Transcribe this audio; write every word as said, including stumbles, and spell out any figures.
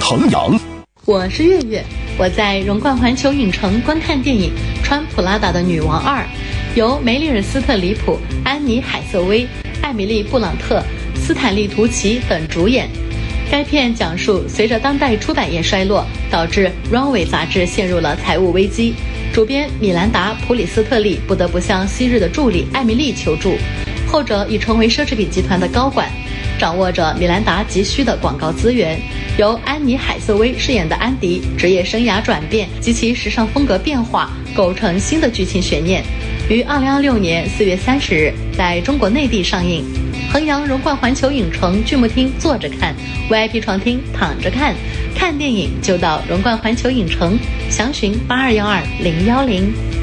衡阳。 我是月月，我在荣冠环球影城观看电影《穿普拉达的女王二》，由梅丽尔·斯特里普、安妮·海瑟薇、艾米丽·布朗特、斯坦利·图奇等主演。该片讲述随着当代出版业衰落，导致 Runway 杂志陷入了财务危机，主编米兰达·普里斯特利不得不向昔日的助理艾米丽求助，后者已成为奢侈品集团的高管，掌握着米兰达急需的广告资源。由安妮·海瑟薇饰演的安迪职业生涯转变及其时尚风格变化，构成新的剧情悬念，于二零二六年四月三十日在中国内地上映。衡阳荣冠环球影城剧目厅坐着看， V I P 床厅躺着看，看电影就到荣冠环球影城，详询八二幺二零幺零。